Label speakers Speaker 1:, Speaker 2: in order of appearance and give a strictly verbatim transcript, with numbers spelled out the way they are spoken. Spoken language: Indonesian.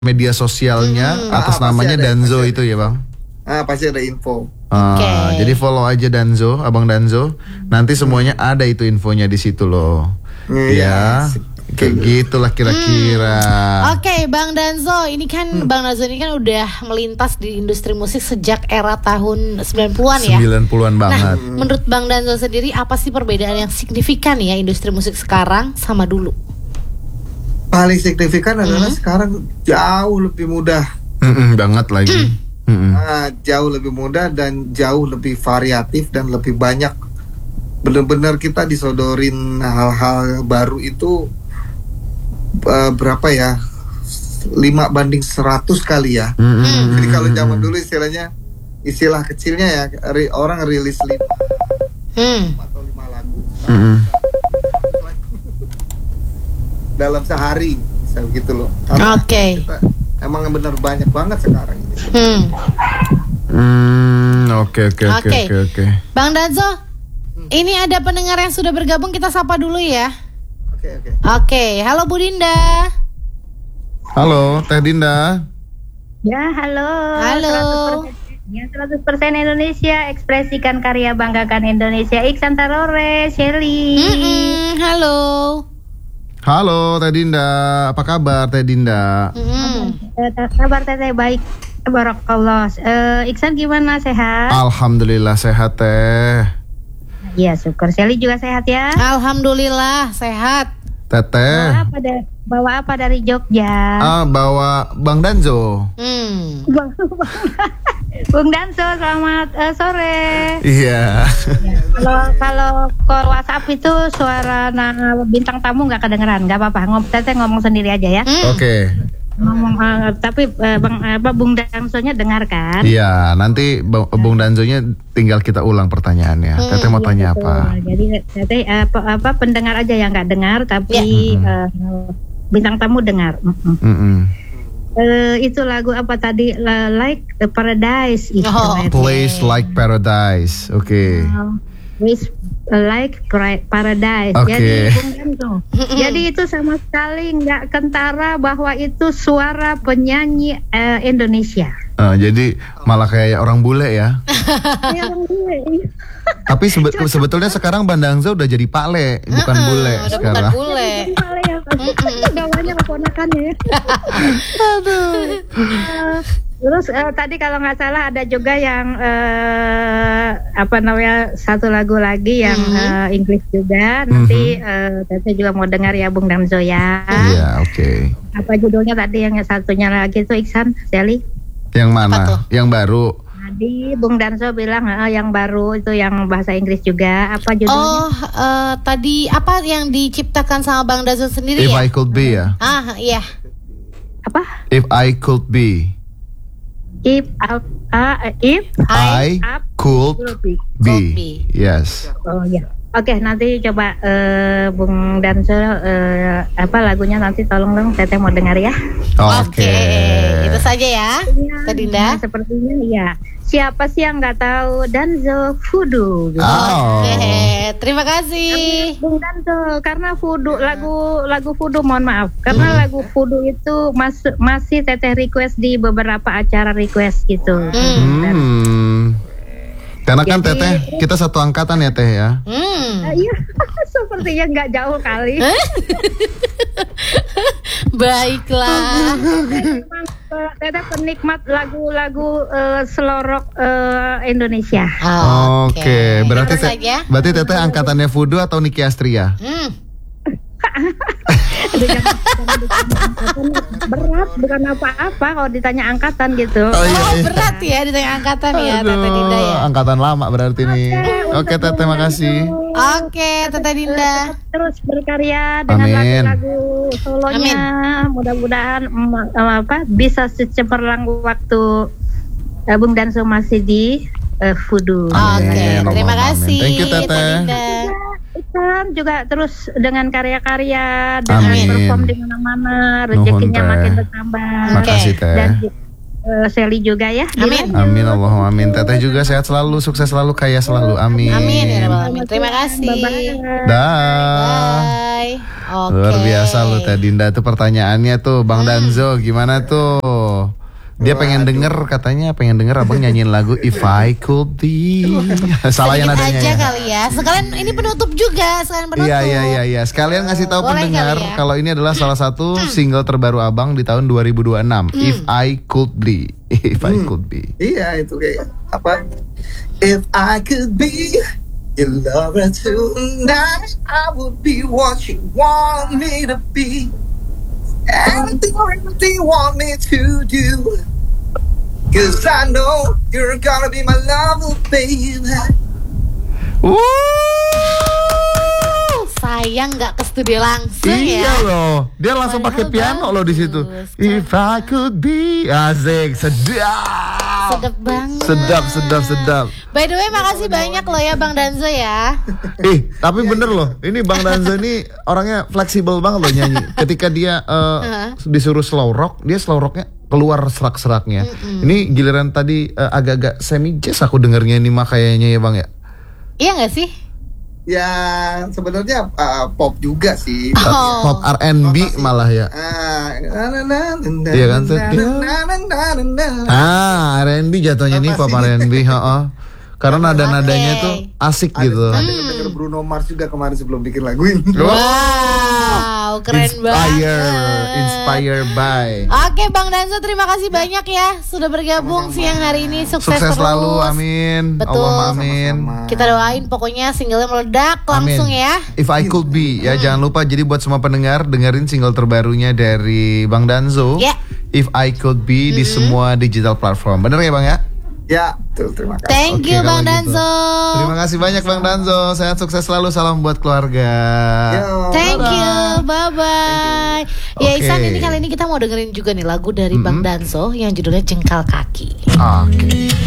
Speaker 1: media sosialnya hmm. atas ah, namanya Danzo itu ya bang?
Speaker 2: Ah pasti ada info.
Speaker 1: Ah,
Speaker 3: okay.
Speaker 1: Jadi follow aja Danzo, abang Danzo. Nanti semuanya ada itu infonya di situ loh.
Speaker 2: Hmm,
Speaker 1: ya. Kayak gitulah kira-kira.
Speaker 3: Hmm. Oke, okay, Bang Danzo, ini kan hmm. Bang Danzo ini kan udah melintas di industri musik sejak era tahun sembilan puluhan ya.
Speaker 1: sembilan puluhan banget.
Speaker 3: Nah, menurut Bang Danzo sendiri apa sih perbedaan yang signifikan ya industri musik sekarang sama dulu?
Speaker 2: Paling signifikan adalah hmm. sekarang jauh lebih mudah.
Speaker 1: Mm-mm, banget lagi. Mm-mm.
Speaker 2: Nah, jauh lebih mudah dan jauh lebih variatif dan lebih banyak. Benar-benar kita disodorin hal-hal baru itu. Uh, berapa ya lima banding seratus kali ya. Mm-hmm. Jadi kalau zaman dulu istilahnya istilah kecilnya ya ri, orang rilis lima mm. atau lima lagu mm-hmm. dalam sehari bisa begitu loh.
Speaker 3: Oke. Okay.
Speaker 2: Emang benar banyak banget sekarang ini.
Speaker 3: Hmm.
Speaker 1: Hmm, oke oke oke oke oke.
Speaker 3: Bang Danzo, hmm. ini ada pendengar yang sudah bergabung, kita sapa dulu ya.
Speaker 2: Oke, oke.
Speaker 3: Oke, halo Bu Dinda.
Speaker 1: Halo, Teh Dinda.
Speaker 4: Ya, halo.
Speaker 3: Halo.
Speaker 4: seratus persen, ya, seratus persen Indonesia, ekspresikan karya, banggakan Indonesia. Iksan Tarore, Shelly.
Speaker 3: Mm-mm, halo.
Speaker 1: Halo, Teh Dinda. Apa kabar, Teh Dinda?
Speaker 3: Mm-hmm.
Speaker 4: Kabar Teh baik. Barakallah. Uh, Iksan gimana, sehat?
Speaker 1: Alhamdulillah sehat, Teh.
Speaker 4: Iya, syukur. Shelly juga sehat ya?
Speaker 3: Alhamdulillah sehat.
Speaker 1: Teteh.
Speaker 4: Bawa apa, da- bawa apa dari Jogja?
Speaker 1: Ah, bawa Bang Danzo.
Speaker 3: Hmm.
Speaker 4: Bang, Bung Danzo, selamat uh, sore.
Speaker 1: Iya.
Speaker 4: Kalau kalau call WhatsApp itu suara nah, bintang tamu nggak kedengeran, nggak apa-apa. Ngom, teteh ngomong sendiri aja ya.
Speaker 1: Hmm. Oke. Okay.
Speaker 4: Ngomong, uh, tapi uh, bang apa Bung Danzo-nya dengar kan?
Speaker 1: Iya, nanti Bang, Bung Danzo-nya tinggal kita ulang pertanyaannya. Hmm, Teteh mau
Speaker 4: iya,
Speaker 1: tanya
Speaker 4: betul.
Speaker 1: apa?
Speaker 4: Jadi Teteh apa, apa pendengar aja yang nggak dengar, tapi
Speaker 1: ya.
Speaker 4: uh, bintang tamu dengar.
Speaker 1: Mm -mm.
Speaker 4: Uh, itu lagu apa tadi? Uh, like the Paradise itu.
Speaker 3: Oh,
Speaker 1: Place Like Paradise. Oke. Okay.
Speaker 4: Uh, Place Like Paradise.
Speaker 1: Okay.
Speaker 4: Jadi Bung Danzo. Jadi itu sama sekali nggak kentara bahwa itu suara penyanyi uh, Indonesia.
Speaker 1: Uh, jadi malah kayak orang bule ya.
Speaker 4: Ya, orang bule.
Speaker 1: Tapi sebe- sebetulnya sekarang Bang Danzo udah jadi pale, bukan
Speaker 3: uh-uh,
Speaker 1: bule
Speaker 3: udah
Speaker 1: sekarang.
Speaker 3: Bukan bule.
Speaker 4: Pale ya. Gawanya keponakannya ya.
Speaker 3: Aduh.
Speaker 4: Uh, terus uh, tadi kalau nggak salah ada juga yang uh, apa namanya satu lagu lagi yang mm-hmm. uh, Inggris juga. Nanti mm-hmm. uh, Teteh juga mau dengar ya Bung Danzo ya.
Speaker 1: Iya, oke. Okay.
Speaker 4: Apa judulnya tadi yang satunya lagi tuh Iksan, Shelly?
Speaker 1: Yang mana? Yang baru.
Speaker 4: Tadi Bung Danzo bilang eh, yang baru itu yang bahasa Inggris juga. Apa judulnya?
Speaker 3: Oh, uh, tadi apa yang diciptakan sama Bang Danzo sendiri
Speaker 1: If
Speaker 3: ya?
Speaker 1: I Could Be ya.
Speaker 3: Ah, iya.
Speaker 4: Apa?
Speaker 1: If I Could Be.
Speaker 4: If uh, uh, if
Speaker 1: I, I could be. be.
Speaker 3: be.
Speaker 1: Yes.
Speaker 4: Oh ya. Oke, nanti coba uh, Bung Danzo uh, apa lagunya nanti tolong dong Teteh mau dengar ya.
Speaker 1: Oke. Okay.
Speaker 3: Okay. Itu saja ya. Teh Dinda.
Speaker 4: Nah, sepertinya ya. Siapa sih yang nggak tahu Danzo Voodoo? Gitu.
Speaker 1: Oh.
Speaker 3: Oke, okay. Terima kasih.
Speaker 4: Bung Danzo, karena Voodoo lagu lagu Voodoo, mohon maaf, karena hmm. lagu Voodoo itu mas, masih Teteh request di beberapa acara request gitu.
Speaker 3: Hmm.
Speaker 1: Hmm. Karena kan
Speaker 4: Jadi,
Speaker 1: Teteh kita satu angkatan ya Teh ya.
Speaker 3: Hmm.
Speaker 4: Uh, iya, sepertinya nggak jauh kali.
Speaker 3: Baiklah.
Speaker 4: Memang uh, Teteh penikmat lagu-lagu uh, selorok uh, Indonesia.
Speaker 3: Oh,
Speaker 1: Oke, okay. okay. berarti te-
Speaker 3: saja.
Speaker 1: berarti Teteh angkatannya Voodoo atau Nicky Astria?
Speaker 3: Hmm.
Speaker 4: Berat, bukan apa-apa kalau ditanya angkatan gitu.
Speaker 1: Oh, iya, iya.
Speaker 3: Oh berat ya ditanya angkatan ya Teteh Dinda ya.
Speaker 1: Angkatan lama berarti nih. Oke, okay, Teteh makasih.
Speaker 3: Oke, Teteh Dinda.
Speaker 4: Terus berkarya dengan
Speaker 1: Amin.
Speaker 4: lagu-lagu solonya. Amin. Mudah-mudahan um, apa bisa secemerlang waktu uh, Bung Danzo masih di uh, Voodoo.
Speaker 3: Oke, okay. Terima kasih.
Speaker 1: Thank you Teteh.
Speaker 4: Kan juga terus dengan karya-karya dengan
Speaker 1: Amin.
Speaker 4: perform di mana-mana, rezekinya
Speaker 1: Nuhun,
Speaker 4: makin bertambah.
Speaker 1: Makasih Teh.
Speaker 4: Dan uh, Sally juga ya.
Speaker 3: Amin.
Speaker 1: Amin Allahumma amin. Teteh juga sehat selalu, sukses selalu, kaya selalu. Amin.
Speaker 3: Amin ya rabbal alamin. Terima kasih.
Speaker 4: Bye-bye.
Speaker 1: Dah.
Speaker 3: Bye. Oke.
Speaker 1: Luar biasa lu Teh Dinda tuh pertanyaannya tuh Bang Danzo gimana tuh? Dia pengen denger katanya pengen denger abang nyanyiin lagu If I Could Be. Salah yang
Speaker 3: Sedikit
Speaker 1: nadanya
Speaker 3: aja
Speaker 1: ya.
Speaker 3: kali ya. Sekalian ini penutup juga, sekalian penutup.
Speaker 1: Iya iya iya iya. Sekalian ngasih tahu
Speaker 3: Boleh
Speaker 1: pendengar
Speaker 3: kali ya?
Speaker 1: kalau ini adalah salah satu single terbaru abang di tahun dua ribu dua puluh enam. If I Could Be. If I Could Be.
Speaker 2: Iya itu kayak apa? If I could be your lover tonight, I would be what you want me to be. Anything or anything you want me to do. Cause I know you're gonna be my lover, baby.
Speaker 1: Wuh.
Speaker 3: Sayang nggak ke studio langsung
Speaker 1: Iya
Speaker 3: ya.
Speaker 1: loh, dia langsung pakai
Speaker 3: Padahal
Speaker 1: piano loh di situ.
Speaker 3: bagus.
Speaker 1: If I could be, asik, sedap,
Speaker 3: Sedap banget.
Speaker 1: sedap, sedap, sedap.
Speaker 3: By the way, makasih banyak loh ya Bang Danzo ya.
Speaker 1: Eh, tapi bener loh, ini Bang Danzo ini orangnya fleksibel banget loh nyanyi. Ketika dia uh, disuruh slow rock, dia slow rocknya keluar serak-seraknya. Ini giliran tadi uh, agak-agak semi jazz aku dengernya ini mah kayaknya ya Bang ya.
Speaker 3: Iya nggak sih?
Speaker 2: Ya sebenarnya uh, pop juga sih.
Speaker 3: Oh.
Speaker 1: Pop R and B malah ya.
Speaker 2: Ah, na- na- na- na-
Speaker 1: Iya kan, Seth?
Speaker 2: na- na- na- na- na- na-
Speaker 1: Ah, R and B jatuhnya nih
Speaker 2: Apa
Speaker 1: pop
Speaker 2: sih?
Speaker 1: R and B, heeh. Karena nada-nadanya
Speaker 3: Oke.
Speaker 1: tuh asik
Speaker 2: Ada,
Speaker 1: gitu.
Speaker 2: ada denger Bruno Mars juga kemarin sebelum bikin lagu ini.
Speaker 3: Wow, keren
Speaker 1: Inspire,
Speaker 3: banget.
Speaker 1: inspire by.
Speaker 3: Oke Bang Danzo, terima kasih banyak ya sudah bergabung siang hari ini. Sukses,
Speaker 1: Sukses
Speaker 3: terus.
Speaker 1: selalu, amin.
Speaker 3: Betul.
Speaker 1: Allahumma amin.
Speaker 2: Sama-sama.
Speaker 3: Kita doain pokoknya singlenya meledak langsung
Speaker 1: Amin.
Speaker 3: ya.
Speaker 1: If I Could Be ya jangan lupa jadi buat semua pendengar dengerin single terbarunya dari Bang Danzo.
Speaker 3: Ya.
Speaker 1: If I Could Be di semua digital platform. Bener ya Bang ya?
Speaker 2: Ya, betul, terima kasih.
Speaker 3: Thank
Speaker 1: Oke,
Speaker 3: you
Speaker 1: kalau
Speaker 3: Bang
Speaker 1: gitu.
Speaker 3: Danzo.
Speaker 1: Terima kasih banyak Bang Danzo. Sehat sukses selalu. Salam buat keluarga.
Speaker 2: Yo.
Speaker 3: Thank you, bye bye. Ya
Speaker 1: Oke.
Speaker 3: Ihsan, ini kali ini kita mau dengerin juga nih lagu dari Bang Danzo yang judulnya Jengkal Kaki.
Speaker 1: Oke.